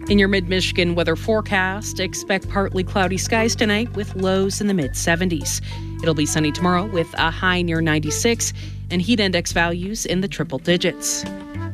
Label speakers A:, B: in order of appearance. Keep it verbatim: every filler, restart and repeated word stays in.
A: In your mid-Michigan weather forecast, expect partly cloudy skies tonight with lows in the mid-seventies. It'll be sunny tomorrow with a high near ninety-six and heat index values in the triple digits.